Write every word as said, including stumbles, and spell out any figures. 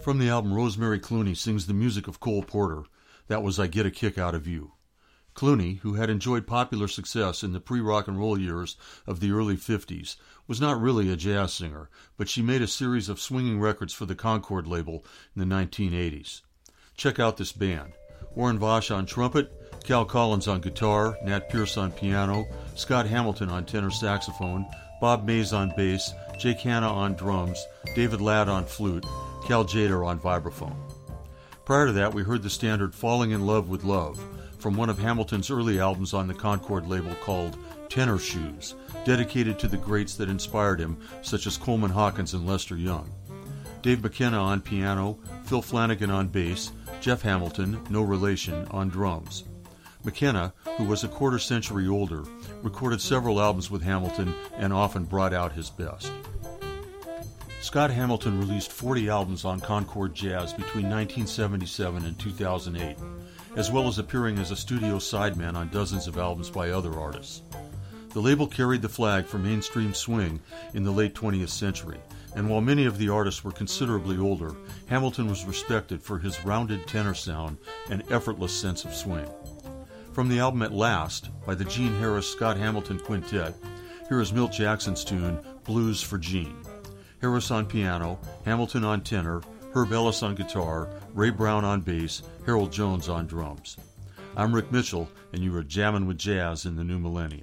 From the album, Rosemary Clooney sings the music of Cole Porter. That was I Get a Kick Out of You. Clooney, who had enjoyed popular success in the pre-rock and roll years of the early fifties, was not really a jazz singer, but she made a series of swinging records for the Concord label in the nineteen eighties. Check out this band. Warren Vosh on trumpet, Cal Collins on guitar, Nat Pierce on piano, Scott Hamilton on tenor saxophone, Bob Mays on bass, Jake Hanna on drums, David Ladd on flute, Cal Tjader on vibraphone. Prior to that, we heard the standard Falling in Love with Love from one of Hamilton's early albums on the Concord label called Tenor Shoes, dedicated to the greats that inspired him, such as Coleman Hawkins and Lester Young. Dave McKenna on piano, Phil Flanagan on bass, Jeff Hamilton, no relation, on drums. McKenna, who was a quarter century older, recorded several albums with Hamilton and often brought out his best. Scott Hamilton released forty albums on Concord Jazz between nineteen seventy-seven and two thousand eight, as well as appearing as a studio sideman on dozens of albums by other artists. The label carried the flag for mainstream swing in the late twentieth century, and while many of the artists were considerably older, Hamilton was respected for his rounded tenor sound and effortless sense of swing. From the album At Last, by the Gene Harris Scott Hamilton Quintet, here is Milt Jackson's tune, Blues for Gene. Harris on piano, Hamilton on tenor, Herb Ellis on guitar, Ray Brown on bass, Harold Jones on drums. I'm Rick Mitchell, and you are jamming with jazz in the new millennium.